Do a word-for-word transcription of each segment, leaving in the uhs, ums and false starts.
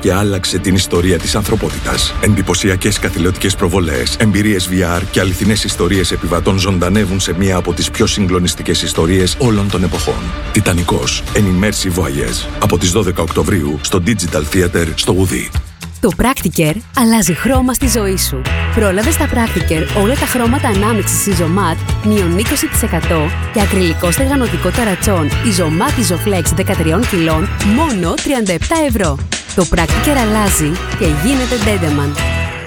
και άλλαξε την ιστορία της ανθρωπότητας. Εντυπωσιακές καθηλωτικές προβολές, εμπειρίες βι αρ και αληθινές ιστορίες επιβατών ζωντανεύουν σε μία από τις πιο συγκλονιστικές ιστορίες όλων των εποχών. Τιτανικός, An Immersive Voyage. Από τις δώδεκα Οκτωβρίου στο Digital Theater στο Ουδί. Το Practicare αλλάζει χρώμα στη ζωή σου. Πρόλαβε στα Practicare όλα τα χρώματα ανάμειξης Isomat μείον είκοσι τοις εκατό και ακριλικό στεγανοτικό ταρατσόν Isomat Isoflex δεκατρία κιλών μόνο τριάντα επτά ευρώ. Το Practicare αλλάζει και γίνεται Dedeman.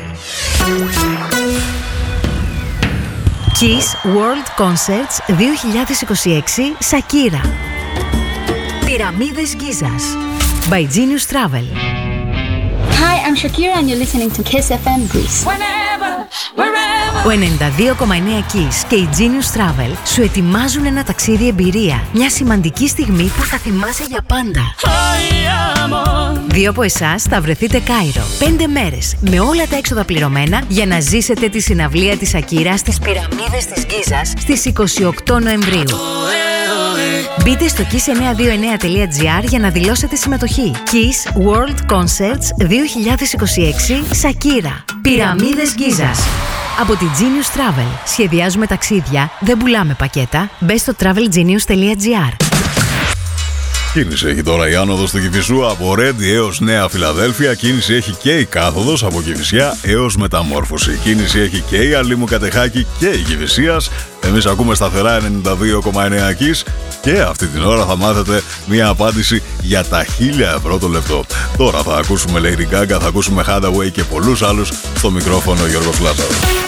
Kiss World Concerts δύο χιλιάδες είκοσι έξι Shakira. Πυραμίδες Γκίζας by Genius Travel. Hi, I'm Shakira and you're listening to Kiss εφ εμ Greece. Whenever, wherever. Ο ενενήντα δύο κόμμα εννέα Kiss και η Genius Travel σου ετοιμάζουν ένα ταξίδι εμπειρία. Μια σημαντική στιγμή που θα θυμάσαι για πάντα. Δύο από εσάς θα βρεθείτε Κάιρο. Πέντε μέρες με όλα τα έξοδα πληρωμένα για να ζήσετε τη συναυλία της Shakira στις Πυραμίδες της Γκίζας στις είκοσι οκτώ Νοεμβρίου. Μπείτε στο kiss εννιακόσια είκοσι εννέα τελεία τζι άρ για να δηλώσετε συμμετοχή. Kiss World Concerts δύο χιλιάδες είκοσι έξι Shakira. Πυραμίδες Γκίζας. Από τη Genius Travel. Σχεδιάζουμε ταξίδια, δεν πουλάμε πακέτα. Μπε στο travel genius τελεία τζι άρ. Κίνηση έχει τώρα η άνοδος του Κηφισού από Ρέντι έως Νέα Φιλαδέλφια. Κίνηση έχει και η κάθοδος από Κηφισιά έως Μεταμόρφωση. Κίνηση έχει και η Αλήμου Κατεχάκη και η Κηφισίας. Εμείς ακούμε σταθερά ενενήντα δύο κόμμα εννέα Kiss και αυτή την ώρα θα μάθετε μια απάντηση για τα χίλια ευρώ το λεπτό. Τώρα θα ακούσουμε Lady Gaga, θα ακούσουμε Hathaway και πολλούς άλλους. Στο μικρόφωνο Γιώργος Λάζαρος.